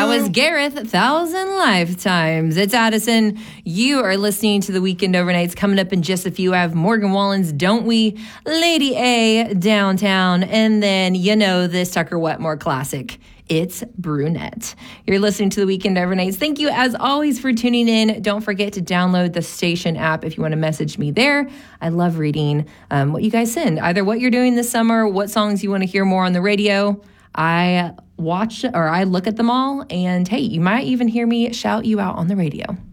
was Gareth, 1,000 Lifetimes. It's Addison. You are listening to the Weekend Overnights. Coming up in just a few, I have Morgan Wallen's Don't We, Lady A, Downtown, and then this Tucker Wetmore classic. It's Brunette. You're listening to the Weekend Overnights. Thank you, as always, for tuning in. Don't forget to download the station app if you want to message me there. I love reading what you guys send, either what you're doing this summer, what songs you want to hear more on the radio. I look at them all, and hey, you might even hear me shout you out on the radio.